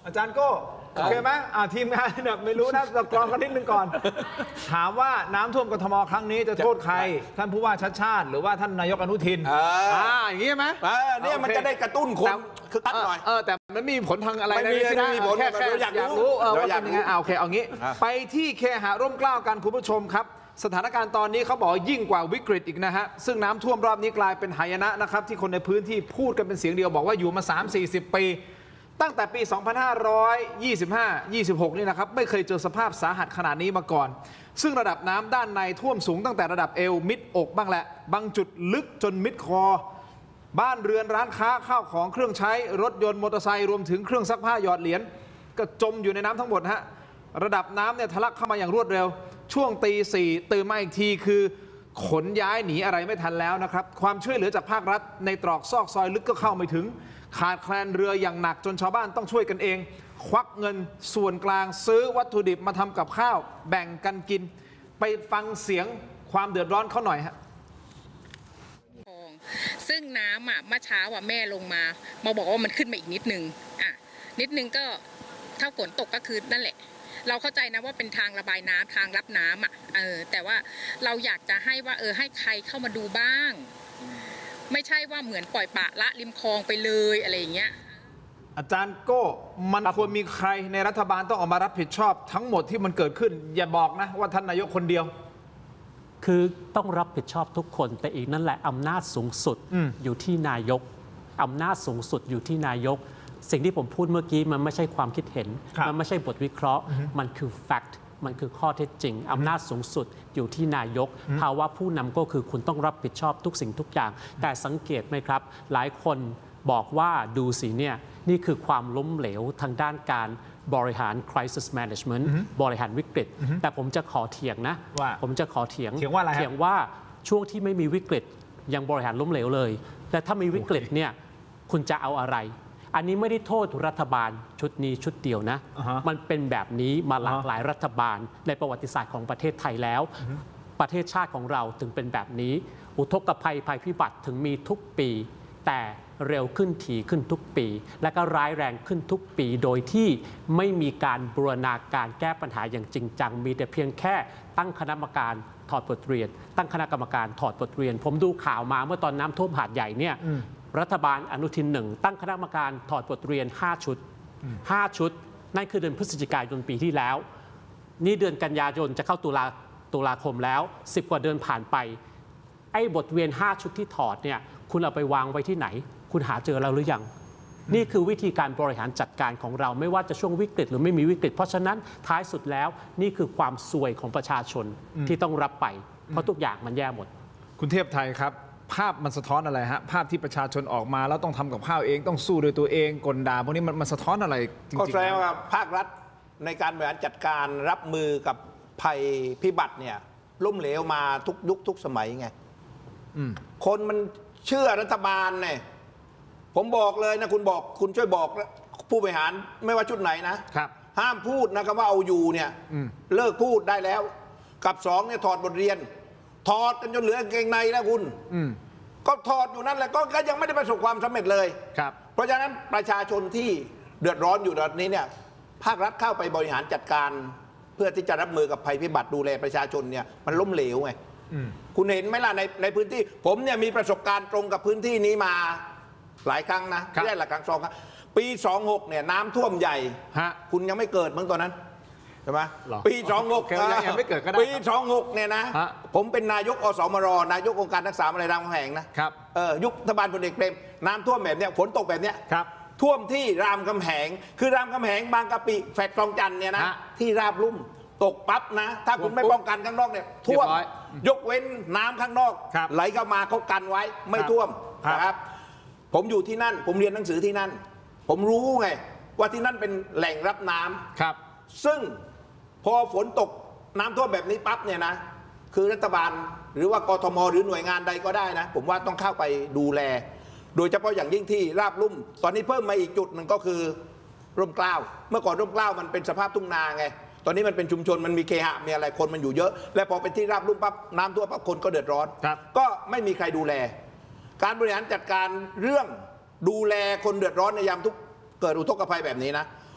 อาจารย์โก้โอเคไหมทีมงานเนี่ยไม่รู้นะเรากรองกันนิดนึงก่อนถามว่าน้ำท่วมกทมครั้งนี้จะโทษใครท่านผู้ว่าชัชชาติหรือว่าท่านนายกอนุทินอย่างนี้ไหมเนี่ยมันจะได้กระตุ้นคนคือตัดหน่อยแต่มันมีผลทางอะไรไม่มีผลแค่อยากรู้ว่าเป็นยังไงโอเคเอางี้ไปที่เคหะร่มเกล้ากันคุณผู้ชมครับสถานการณ์ตอนนี้เขาบอกยิ่งกว่าวิกฤตอีกนะฮะซึ่งน้ำท่วมรอบนี้กลายเป็นหายนะนะครับที่คนในพื้นที่พูดกันเป็นเสียงเดียวบอกว่าอยู่มา 3-40 ปีตั้งแต่ปี 2525-26 นี่นะครับไม่เคยเจอสภาพสาหัสขนาดนี้มาก่อนซึ่งระดับน้ำด้านในท่วมสูงตั้งแต่ระดับเอวมิดอกบ้างแหละบางจุดลึกจนมิดคอบ้านเรือนร้านค้าข้าวของเครื่องใช้รถยนต์มอเตอร์ไซค์รวมถึงเครื่องซักผ้าหยอดเหรียญก็จมอยู่ในน้ำทั้งหมดฮะระดับน้ำเนี่ยทะลักเข้ามาอย่างรวดเร็วช่วงตี 4ตื่นมาอีกทีคือขนย้ายหนีอะไรไม่ทันแล้วนะครับความช่วยเหลือจากภาครัฐในตรอกซอกซอยลึกก็เข้าไม่ถึงขาดแคลนเรืออย่างหนักจนชาวบ้านต้องช่วยกันเองควักเงินส่วนกลางซื้อวัตถุดิบมาทำกับข้าวแบ่งกันกินไปฟังเสียงความเดือดร้อนเขาหน่อยฮะซึ่งน้ำเมื่อเช้าแม่ลงมาบอกว่ามันขึ้นมาอีกนิดนึงนิดนึงก็ถ้าฝนตกก็คือนั่นแหละเราเข้าใจนะว่าเป็นทางระบายน้ำทางรับน้ำแต่ว่าเราอยากจะให้ว่าให้ใครเข้ามาดูบ้างไม่ใช่ว่าเหมือนปล่อยปละละริมคลองไปเลยอะไรอย่างเงี้ยอาจารย์โก้มันควรมีใครในรัฐบาลต้องออกมารับผิดชอบทั้งหมดที่มันเกิดขึ้นอย่าบอกนะว่าท่านนายกคนเดียวคือต้องรับผิดชอบทุกคนแต่อีกนั่นแหละอำนาจสูงสุดอยู่ที่นายกอำนาจสูงสุดอยู่ที่นายกสิ่งที่ผมพูดเมื่อกี้มันไม่ใช่ความคิดเห็นมันไม่ใช่บทวิเคราะห์มันคือ fact มันคือข้อเท็จจริงอำนาจสูงสุดอยู่ที่นายกภาวะผู้นำก็คือคุณต้องรับผิดชอบทุกสิ่งทุกอย่างแต่สังเกตไหมครับหลายคนบอกว่าดูสิเนี่ยนี่คือความล้มเหลวทางด้านการบริหาร crisis management บริหารวิกฤตแต่ผมจะขอเถียงนะผมจะขอเถียงว่าอะไรเถียงว่าช่วงที่ไม่มีวิกฤตยังบริหารล้มเหลวเลยแต่ถ้ามีวิกฤตเนี่ยคุณจะเอาอะไรอันนี้ไม่ได้โทษรัฐบาลชุดนี้ชุดเดียวนะมันเป็นแบบนี้มาหลากหลายรัฐบาลในประวัติศาสตร์ของประเทศไทยแล้วประเทศชาติของเราถึงเป็นแบบนี้อุทกภัยภัยพิบัติถึงมีทุกปีแต่เร็วขึ้นถี่ขึ้นทุกปีและก็ร้ายแรงขึ้นทุกปีโดยที่ไม่มีการบูรณาการแก้ปัญหาอย่างจริงจังมีแต่เพียงแค่ตั้งคณะกรรมการถอดบทเรียนตั้งคณะกรรมการถอดบทเรียนผมดูข่าวมาเมื่อตอนน้ำท่วมหาดใหญ่เนี่ยรัฐบาลอนุทิน1ตั้งคณะกรรมการถอดบทเรียน5 ชุด5 ชุดนั่นคือเดือนพฤศจิกายนปีที่แล้วนี่เดือนกันยายนจะเข้าตุลาคมแล้ว10 กว่าเดือนผ่านไปไอ้บทเรียน5 ชุดที่ถอดเนี่ยคุณเอาไปวางไว้ที่ไหนคุณหาเจอแล้วหรือยังนี่คือวิธีการบริหารจัดการของเราไม่ว่าจะช่วงวิกฤตหรือไม่มีวิกฤตเพราะฉะนั้นท้ายสุดแล้วนี่คือความซวยของประชาชนที่ต้องรับไปเพราะทุกอย่างมันแย่หมดคุณเทพไทยครับภาพมันสะท้อนอะไรฮะภาพที่ประชาชนออกมาแล้วต้องทำกับข้าวเองต้องสู้โดยตัวเองกลด่าพวกนี้มันสะท้อนอะไรจริงๆก็แสดงว่าภาครัฐในการบริหารจัดการรับมือกับภัยพิบัติเนี่ยล้มเหลวมาทุกยุคทุกสมัยไงคนมันเชื่อรัฐบาลเนี่ยผมบอกเลยนะคุณช่วยบอกผู้บริหารไม่ว่าชุดไหนนะครับห้ามพูดนะครับว่าเอาอยู่เนี่ยเลิกพูดได้แล้วกับ2เนี่ยถอดบทเรียนถอดกันจนเหลือกางเกงในแล้วคุณก็ถอดอยู่นั่นแหละก็ยังไม่ได้ประสบความสำเร็จเลยครับเพราะฉะนั้นประชาชนที่เดือดร้อนอยู่ตอนนี้เนี่ยภาครัฐเข้าไปบริหารจัดการเพื่อที่จะรับมือกับภัยพิบัติดูแลประชาชนเนี่ยมันล้มเหลวไงคุณเห็นไหมล่ะในพื้นที่ผมเนี่ยมีประสบการณ์ตรงกับพื้นที่นี้มาหลายครั้งนะไม่ใช่หลายครั้ง2 ครั้งปี26เนี่ยน้ำท่วมใหญ่คุณยังไม่เกิดเมื่อตอนนั้นใช่ไหมปี26 ยังไม่เกิดก็ได้ปี26เนี่ยนะผมเป็นนายกอสมรนายกองค์การรักษาอะไรรามคำแหงนะครับยุครัฐบาลพลเอกเปรมน้ำท่วมแบบเนี้ยฝนตกแบบเนี้ยท่วมที่รามคำแหงคือรามคำแหงบางกะปิแฟลตคลองจันทร์เนี่ยนะที่ราบลุ่มตกปั๊บนะถ้าคุณไม่ป้องกันข้างนอกเนี่ยท่วมยกเว้นน้ำข้างนอกไหลเข้ามาเขากันไว้ไม่ท่วมนะครับผมอยู่ที่นั่นผมเรียนหนังสือที่นั่นผมรู้ไงว่าที่นั่นเป็นแหล่งรับน้ำครับซึ่งพอฝนตกน้ำท่วมแบบนี้ปั๊บเนี่ยนะคือรัฐบาลหรือว่ากทมหรือหน่วยงานใดก็ได้นะผมว่าต้องเข้าไปดูแลโดยเฉพาะอย่างยิ่งที่ราบลุ่มตอนนี้เพิ่มมาอีกจุดหนึ่งก็คือร่มเกล้าเมื่อก่อนร่มเกล้ามันเป็นสภาพทุ่งนาไงตอนนี้มันเป็นชุมชนมันมีเคหะมีอะไรคนมันอยู่เยอะและพอเป็นที่ราบลุ่มปั๊บน้ำท่วมปั๊บคนก็เดือดร้อนก็ไม่มีใครดูแลการบริหารจัดการเรื่องดูแลคนเดือดร้อนในยามทุกเกิดอุทกภัยแบบนี้นะ